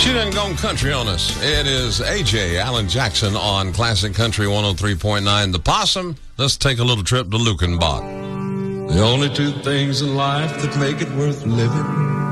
She done gone country on us. It is AJ Alan Jackson on Classic Country 103.9. The Possum. Let's take a little trip to Lukenbach. The only two things in life that make it worth living